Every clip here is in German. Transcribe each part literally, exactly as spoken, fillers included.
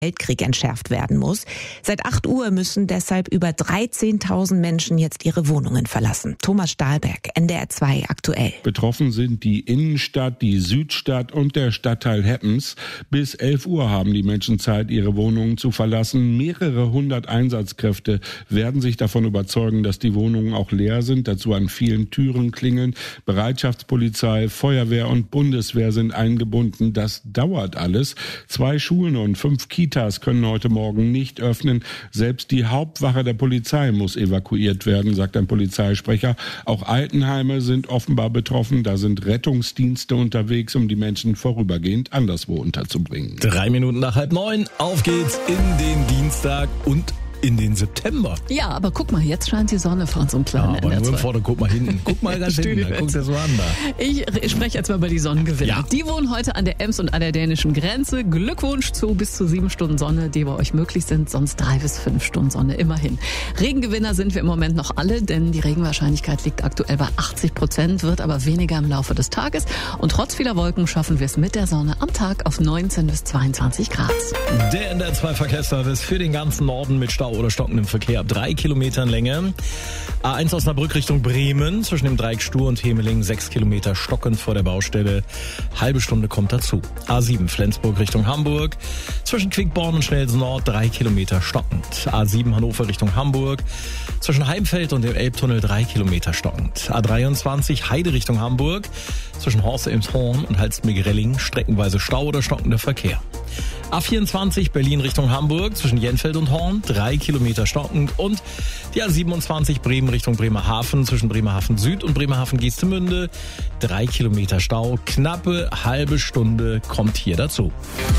Weltkrieg entschärft werden muss. Seit acht Uhr müssen deshalb über dreizehntausend Menschen jetzt ihre Wohnungen verlassen. Thomas Stahlberg, N D R zwei aktuell. Betroffen sind die Innenstadt, die Südstadt und der Stadtteil Heppens. Bis elf Uhr haben die Menschen Zeit, ihre Wohnungen zu verlassen. Mehrere hundert Einsatzkräfte werden sich davon überzeugen, dass die Wohnungen auch leer sind. Dazu an vielen Türen klingeln. Bereitschaftspolizei, Feuerwehr und Bundeswehr sind eingebunden. Das dauert alles. Zwei Schulen und fünf Kitas Kitas können heute Morgen nicht öffnen. Selbst die Hauptwache der Polizei muss evakuiert werden, sagt ein Polizeisprecher. Auch Altenheime sind offenbar betroffen. Da sind Rettungsdienste unterwegs, um die Menschen vorübergehend anderswo unterzubringen. Drei Minuten nach halb neun. Auf geht's in den Dienstag und in den September. Ja, aber guck mal, jetzt scheint die Sonne vor unserem kleinen ja, aber nur vorne, guck mal hinten. Guck mal ganz hinten, da guckt der so an da. Ich spreche jetzt mal über die Sonnengewinner. Ja. Die wohnen heute an der Ems und an der dänischen Grenze. Glückwunsch zu bis zu sieben Stunden Sonne, die bei euch möglich sind, sonst drei bis fünf Stunden Sonne, immerhin. Regengewinner sind wir im Moment noch alle, denn die Regenwahrscheinlichkeit liegt aktuell bei achtzig Prozent, wird aber weniger im Laufe des Tages. Und trotz vieler Wolken schaffen wir es mit der Sonne am Tag auf neunzehn bis zweiundzwanzig Grad. Der N D R zwei Verkehrsservice für den ganzen Norden mit Stau oder stockendem Verkehr ab drei Kilometern Länge. A eins Osnabrück Richtung Bremen, zwischen dem Dreieck Stur und Hemeling, sechs Kilometer stockend vor der Baustelle. Halbe Stunde kommt dazu. A sieben Flensburg Richtung Hamburg, zwischen Quickborn und Schnelsen Nord, drei Kilometer stockend. A sieben Hannover Richtung Hamburg, zwischen Heimfeld und dem Elbtunnel, drei Kilometer stockend. A dreiundzwanzig Heide Richtung Hamburg, zwischen Horst-Elmshorn und Halstenbek-Relling, streckenweise Stau oder stockender Verkehr. A vierundzwanzig Berlin Richtung Hamburg, zwischen Jenfeld und Horn, drei Kilometer stockend. Und die A siebenundzwanzig Bremen Richtung Bremerhaven, zwischen Bremerhaven Süd und Bremerhaven Geestemünde, drei Kilometer Stau. Knappe halbe Stunde kommt hier dazu.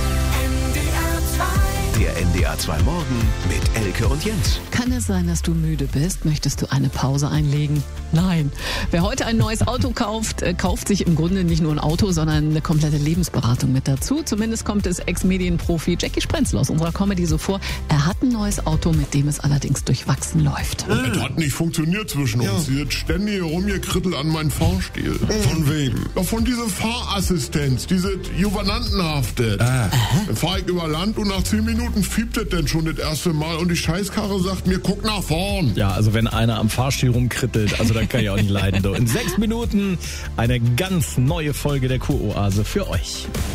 Der N D R zwei Morgen mit Elke und Jens. Kann es sein, dass du müde bist? Möchtest du eine Pause einlegen? Nein. Wer heute ein neues Auto kauft, äh, kauft sich im Grunde nicht nur ein Auto, sondern eine komplette Lebensberatung mit dazu. Zumindest kommt es Ex-Medienprofi Jackie Sprenzel aus unserer Comedy so vor. Er hat ein neues Auto, mit dem es allerdings durchwachsen läuft. Das hat nicht funktioniert zwischen uns. Sie hat ständig rumgekrittelt an meinen Fahrstil. Von wem? Ja, von dieser Fahrassistenz, diese Juvenantenhafte. Ah. Dann fahr ich über Land und nach zehn Minuten fiebt das denn schon das erste Mal und die Scheißkarre sagt mir, guck nach vorn. Ja, also wenn einer am Fahrstil rumkrittelt, also da kann ich auch nicht leiden. In sechs Minuten eine ganz neue Folge der Kuroase für euch.